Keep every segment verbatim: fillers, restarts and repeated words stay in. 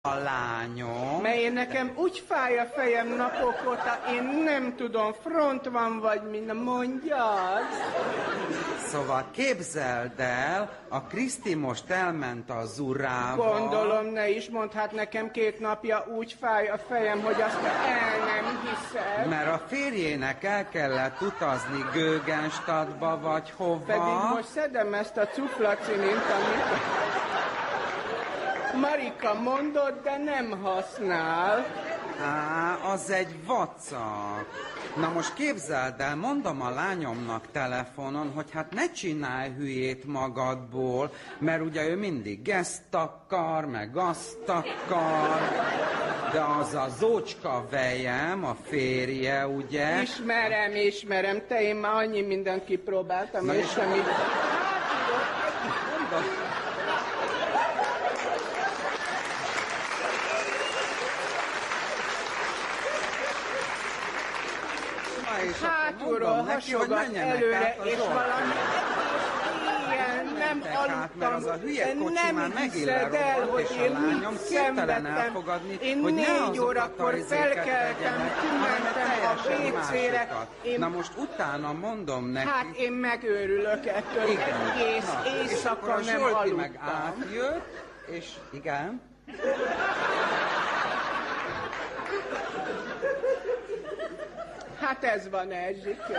a lányom. Mert én nekem úgy fáj a fejem napok óta, én nem tudom, front van vagy mind, mondjad. Szóval képzeld el, a Kriszti most elment az urával. Gondolom, ne is mondd, hát nekem két napja úgy fáj a fejem, hogy azt el nem hiszed. Mert a férjének el kellett utazni Gögenstadtba, vagy hova. Pedig most szedem ezt a cuflacinint, amit Marika mondott, de nem használ. Á, az egy vacak. Na most képzeld el, mondom a lányomnak telefonon, hogy hát ne csinálj hülyét magadból, mert ugye ő mindig ezt akar, meg azt akar, de az a zócska vejem, a férje, ugye? Ismerem, ismerem, te én már annyi mindent kipróbáltam, na és semmit... Hátulról hasogat előre, és valami ilyen nem aludtam, az a hülye kocsi nem már hiszed el, hogy én mit szenvedtem. Én négy órakor felkeltem, kimentem a vécére. Na most utána mondom neki... Hát én megőrülök ettől, egész éjszaka nem aludtam. meg átjött, és igen... Hát ez van, Erzsikő.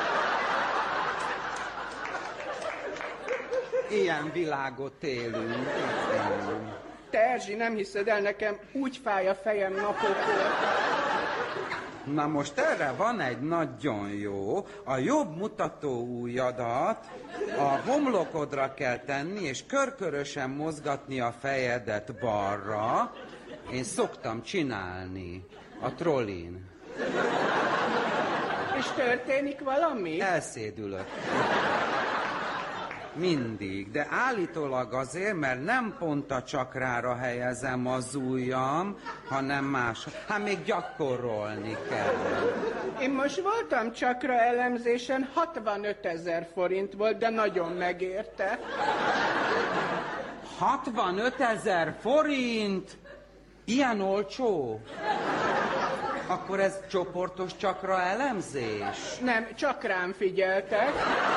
Ilyen világot élünk. Te, Erzsi, nem hiszed el, nekem úgy fáj a fejem napokról. Na most erre van egy nagyon jó, a jobb mutatóujjadat a homlokodra kell tenni, és körkörösen mozgatni a fejedet balra. Én szoktam csinálni a trollin. És történik valami? Elszédülök. Mindig, de állítólag azért, mert nem pont a csakrára helyezem az ujjam, hanem más. Hát még gyakorolni kell. Én most voltam csakra elemzésen, hatvanötezer forint volt, de nagyon megérte. hatvanötezer forint? Ilyen olcsó? Akkor ez csoportos csakra elemzés? Nem, csak rám figyeltek.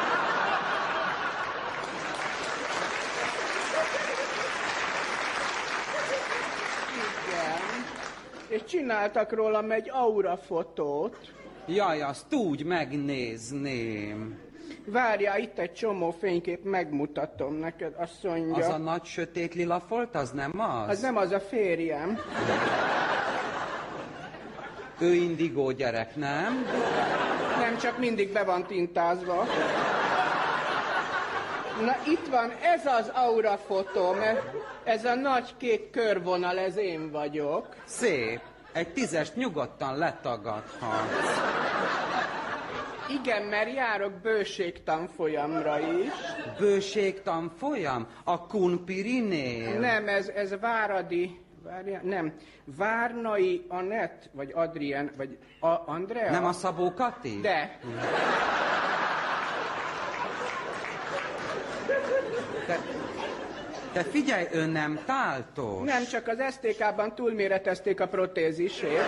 Igen. És csináltak rólam egy aurafotót. Jaj, azt úgy megnézném. Várjál, itt egy csomó fénykép, megmutatom neked, azt mondja. Az a nagy sötét lila folt, az nem az? Az nem az, a férjem. Ő indigó gyerek, nem? Nem, csak mindig be van tintázva. Na itt van, ez az aurafotó, mert ez a nagy kék körvonal, ez én vagyok. Szép. Egy tízest nyugodtan letagadhatsz. Igen, mert járok bőségtanfolyamra is. Bőségtanfolyam? A Kunpirinél? Nem, ez, ez Váradi... Várjál, nem. Várnai Anett, vagy Adrien, vagy a Andrea? Nem a Szabó Kati? De. Te, te figyelj, ő nem táltos. Nem, csak az es té ká-ban túlméretezték a protézisét.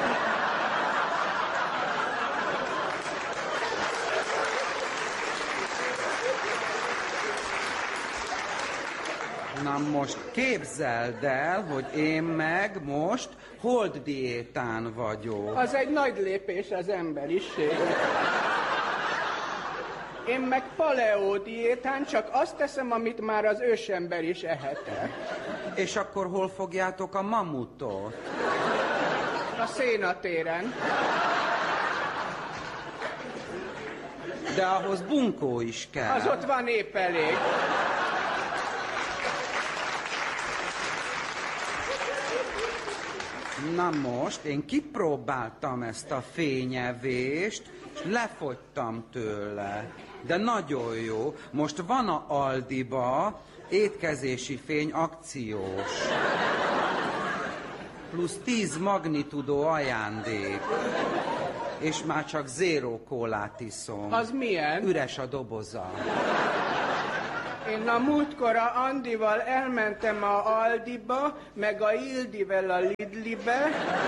Na most képzeld el, hogy én meg most holddiétán vagyok. Az egy nagy lépés az emberiség. Én meg paleo diétán csak azt teszem, amit már az ősember is ehetett. És akkor hol fogjátok a mamutot? A szénatéren. De ahhoz bunkó is kell. Az ott van épp elég. Na most, én kipróbáltam ezt a fényevést, és lefogytam tőle. De nagyon jó. Most van a Aldiba étkezési fény akciós. Plusz tíz magnitudó ajándék. És már csak zéró kólát iszom. Az milyen? Üres a doboza. Én a múltkor a Andival elmentem a Aldiba, meg a Ildivel a Lidlibe.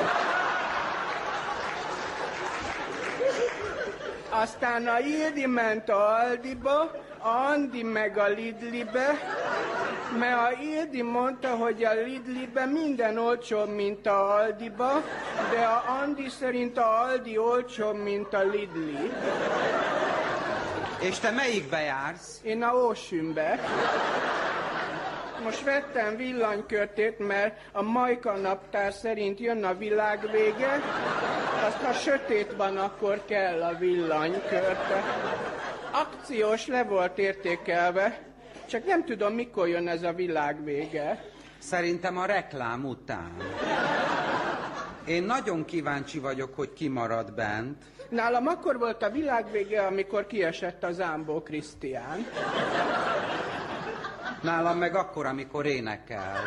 Aztán a Ildi ment a Aldiba, a Andi meg a Lidlibe, mert a Ildi mondta, hogy a Lidlibe minden olcsóbb, mint a Aldiba, de a Andi szerint a Aldi olcsóbb, mint a Lidli. És te melyikbe jársz? Én a Ósünbe. Most vettem villanykörtét, mert a Majka naptár szerint jön a világ vége, azt ha sötét van, akkor kell a villanykörte. Akciós, le volt értékelve, csak nem tudom, mikor jön ez a világ vége. Szerintem a reklám után. Én nagyon kíváncsi vagyok, hogy ki marad bent. Nálam akkor volt a világ vége, amikor kiesett a Zámbó Krisztián. Nálam meg akkor, amikor énekel.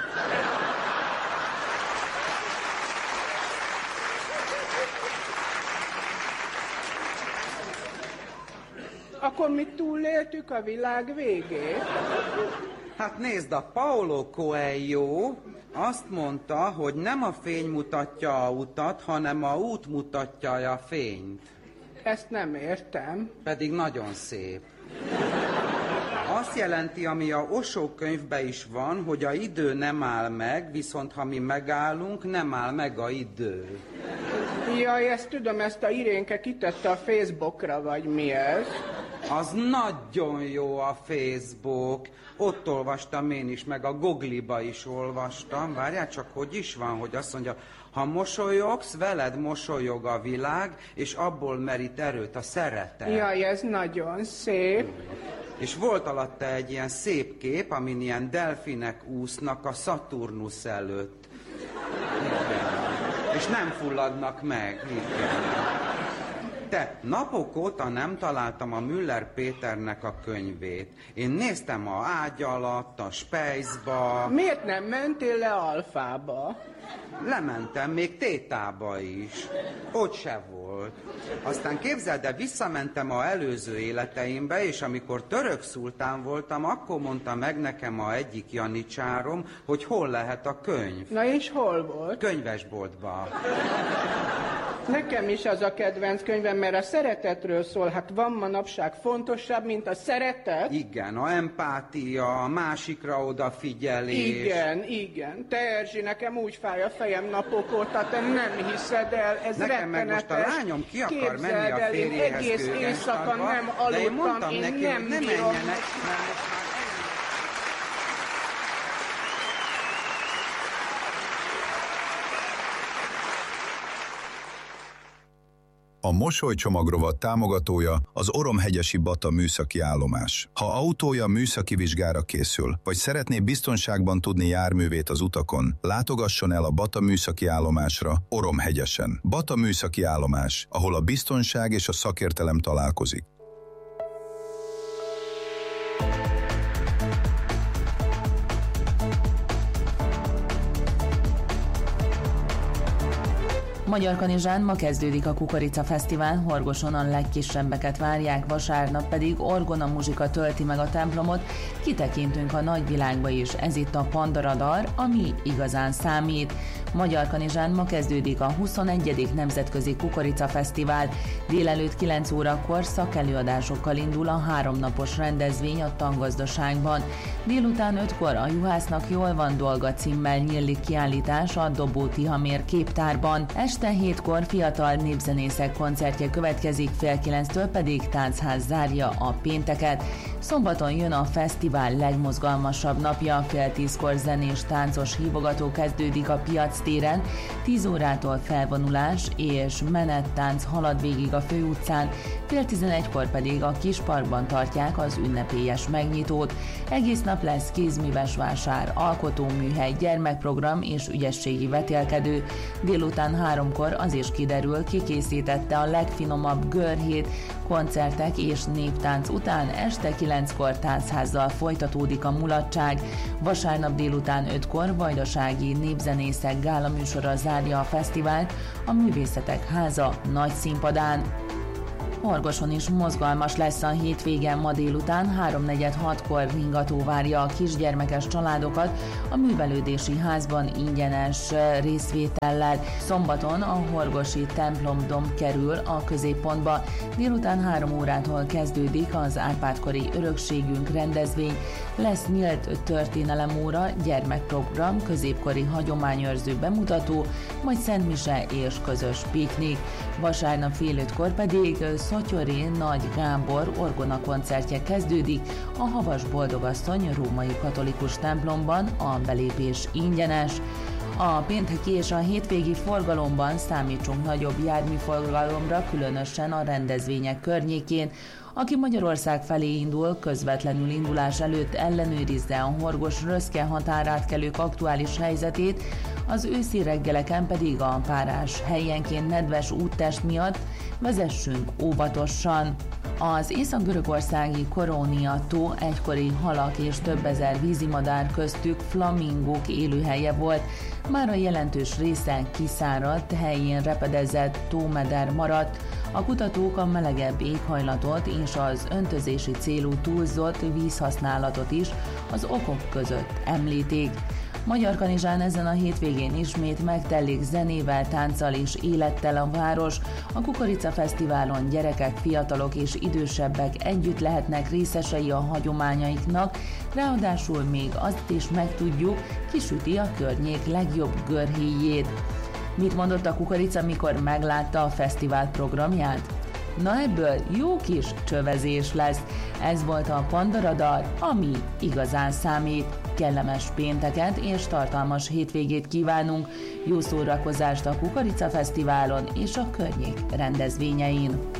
Akkor mi túléltük a világ végét? Hát nézd, a Paulo Coelho azt mondta, hogy nem a fény mutatja a utat, hanem a út mutatja a fényt. Ezt nem értem. Pedig nagyon szép. Azt jelenti, ami a Osho könyvben is van, hogy a idő nem áll meg, viszont ha mi megállunk, nem áll meg a idő. Jaj, ezt tudom, ezt a Irénke kitette a Facebookra, vagy mi ez? Az nagyon jó a Facebook. Ott olvastam én is, meg a Google-ba is olvastam. Várjál csak, hogy is van, hogy azt mondja, ha mosolyogsz, veled mosolyog a világ, és abból merít erőt a szeretet. Jaj, ez nagyon szép. És volt alatta egy ilyen szép kép, amin ilyen delfinek úsznak a Szaturnusz előtt. Igen. És nem fulladnak meg. Igen. Te, napok óta nem találtam a Müller Péternek a könyvét. Én néztem a ágy alatt, a spejzba. Miért nem mentél le Alfába? Lementem, még Tétába is. Ott se volt. Aztán képzeld, de visszamentem a előző életeimbe, és amikor török szultán voltam, akkor mondta meg nekem a egyik janicsárom, hogy hol lehet a könyv. Na és hol volt? Könyvesboltba. Nekem is az a kedvenc könyvem, mert a szeretetről szól. Hát van manapság fontosabb, mint a szeretet? Igen, a empátia, a másikra odafigyelés. Igen, igen. Te, Erzsi, nekem úgy fáj a fejem napok óta, te nem hiszed el, ez nekem rettenetes. Meg most a lányom ki akar Képzeld menni a el, én férjéhez egész éjszaka nem aludtam, de én mondtam én neki, nem hogy ne bírom. menjenek, mert most már A mosolycsomagrovat támogatója az Oromhegyesi Bata műszaki állomás. Ha autója műszaki vizsgára készül, vagy szeretné biztonságban tudni járművét az utakon, látogasson el a Bata műszaki állomásra Oromhegyesen. Bata műszaki állomás, ahol a biztonság és a szakértelem találkozik. Magyarkanizsán ma kezdődik a Kukorica Fesztivál, Horgoson a legkisebbeket várják, vasárnap pedig Orgona muzsika tölti meg a templomot, kitekintünk a nagyvilágba is, ez itt a Pandaradar, ami igazán számít. Magyarkanizsán ma kezdődik a huszonegyedik Nemzetközi Kukorica Fesztivál, délelőtt kilenc órakor szakelőadásokkal indul a háromnapos rendezvény a Tangazdaságban. Délután ötkor a Juhásznak jól van dolga címmel nyílik kiállítás a Dobó Tihamér képtárban. Este hétkor fiatal népzenészek koncertje következik, fél kilenctől pedig táncház zárja a pénteket. Szombaton jön a fesztivál legmozgalmasabb napja, fél tízkor zenés táncos hívogató kezdődik a Piac téren, tíz órától felvonulás és menettánc halad végig a főutcán, fél tizenegykor pedig a Kisparkban tartják az ünnepélyes megnyitót. Egész nap lesz kézműves vásár, alkotóműhely, gyermekprogram és ügyességi vetélkedő. Délután háromkor az is kiderül, ki készítette a legfinomabb görhét. Koncertek és néptánc után este kilenckor táncházzal folytatódik a mulatság. Vasárnap délután ötkor vajdasági népzenészek gálaműsora zárja a fesztivált a Művészetek Háza nagy színpadán. Horgoson is mozgalmas lesz a hétvége, ma délután háromnegyed hatkor ringató várja a kisgyermekes családokat a művelődési házban ingyenes részvétellel. Szombaton a horgosi templomdom kerül a középpontba. Délután három órától kezdődik az Árpád-kori örökségünk rendezvény. Lesz nyílt történelemóra, gyermekprogram, középkori hagyományőrző bemutató, majd szentmise és közös piknik. Vasárnap fél ötkor pedig Szotyori Nagy Gábor orgona koncertje kezdődik a Havas Boldogasszony római katolikus templomban, a belépés ingyenes. A pénteki és a hétvégi forgalomban számítsunk nagyobb járműforgalomra, különösen a rendezvények környékén. Aki Magyarország felé indul, közvetlenül indulás előtt ellenőrizze a Horgos-Röszke határátkelők aktuális helyzetét, az őszi reggeleken pedig a párás helyenként nedves úttest miatt vezessünk óvatosan. Az észak-görögországi Korónia tó egykori halak és több ezer vízimadár, köztük flamingók élőhelye volt. Már a jelentős része kiszáradt, helyén repedezett tómeder maradt. A kutatók a melegebb éghajlatot és az öntözési célú túlzott vízhasználatot is az okok között említik. Magyarkanizsán ezen a hétvégén ismét megtellik zenével, tánccal és élettel a város. A Kukorica Fesztiválon gyerekek, fiatalok és idősebbek együtt lehetnek részesei a hagyományaiknak, ráadásul még azt is megtudjuk, kisüti a környék legjobb görhéjét. Mit mondott a Kukorica, mikor meglátta a fesztivál programját? Na ebből jó kis csövezés lesz. Ez volt a Pandaradar, ami igazán számít. Kellemes pénteket és tartalmas hétvégét kívánunk. Jó szórakozást a Kukorica Fesztiválon és a környék rendezvényein.